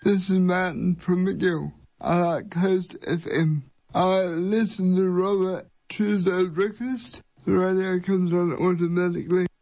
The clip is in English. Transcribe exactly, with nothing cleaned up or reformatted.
This is Martin from McGill. I like Coast F M. I listen to Robert Trudeau's Breakfast. The radio comes on automatically.